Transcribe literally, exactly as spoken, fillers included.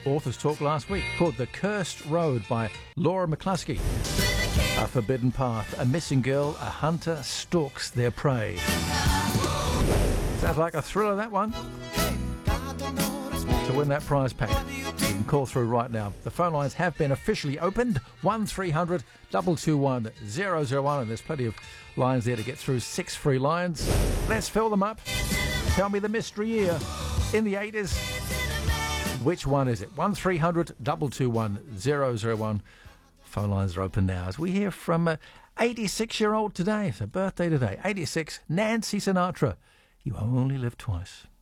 Authors Talk last week, called The Cursed Road by Laura McCluskey. A forbidden path, a missing girl, a hunter stalks their prey. Sounds like a thriller, that one. To win that prize pack, you can call through right now. The phone lines have been officially opened, one three hundred two two one zero zero one, and there's plenty of lines there to get through, six free lines. Let's fill them up. Tell me the mystery year in the eighties. Which one is it? one three hundred two two one zero zero one. Phone lines are open now as we hear from an eighty-six-year-old today. It's her birthday today. eighty-six, Nancy Sinatra. You only live twice.